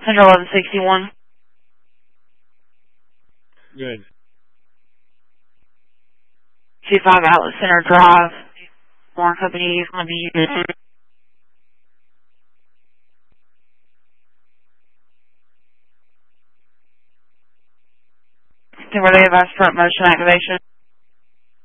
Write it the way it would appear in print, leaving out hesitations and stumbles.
Center 1161. Good. C5 Outlet Center Drive. Warren Company is going to be using. Timberlake advice front motion activation.